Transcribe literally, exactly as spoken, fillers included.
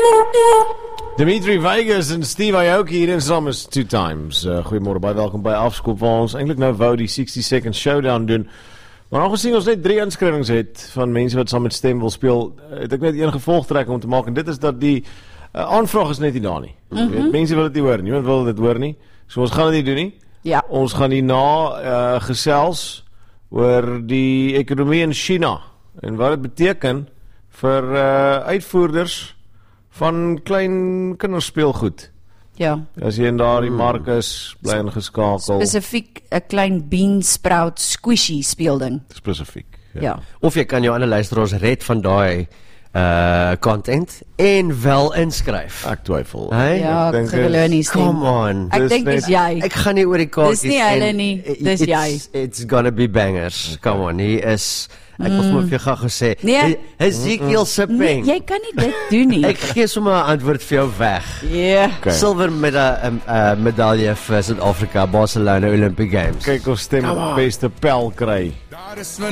Dimitri Vegas en Steve Aoki hier in saam is two times. Uh, Goeiemôre, baie welkom by Afskop waar ons eintlik nou wou die sixty second showdown doen. Maar aangezien ons net drie inskrywings het van mense wat saam met stem wil speel, het ek net een gevolgtrekking om te maak en dit is dat die uh, aanvraag is net nie daar nie. Mm-hmm. Mense wil dit nie hoor, niemand wil dit hoor nie. So ons gaan dit nie doen nie. Ja. Ons gaan hierna uh, gesels oor die ekonomie in China en wat dit beteken vir uh, uitvoerders van klein kinderspeelgoed. Ja. As jy in daardie mark is, bly ingeskakel. Spesifiek 'n klein bean sprout squishy speelding. Spesifiek. Ja. Ja. Of jy kan jou ander luisteraars red van daai uh content en wel inskryf. Ek twyfel. Hey? Ja, Ek ek dink geloof nie stem. Come on. Ek Dis dink net- dis jy. Ek gaan nie oor die kaartjies. Dis nie hulle en- nie, dis it's, jy. It's gonna be bangers. Come on, he is ek mm. wil vir jou gou gesê. Nee. Ezekiel se Nee, pen. jy kan nie dit doen nie. Ek gee sommer 'n antwoord vir jou weg. Ja. Okay. Silwer meda, um, uh, medalje vir Suid-Afrika Barcelona Olympic Games. Kyk of stem die beste pel kry. Daar is